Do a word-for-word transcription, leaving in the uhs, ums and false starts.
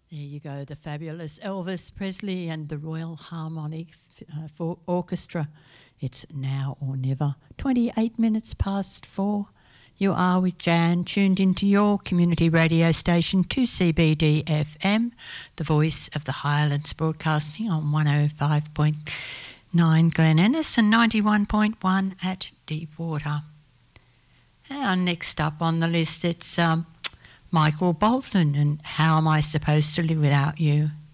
There you go, the fabulous Elvis Presley and the Royal Harmonic uh, for Orchestra. It's Now or Never. twenty-eight minutes past four. You are with Jan, tuned into your community radio station, two C B D F M, the voice of the Highlands, broadcasting on one oh five point nine Glen Innes and ninety-one point one at Deepwater. And next up on the list, it's um, Michael Bolton and How Am I Supposed to Live Without You?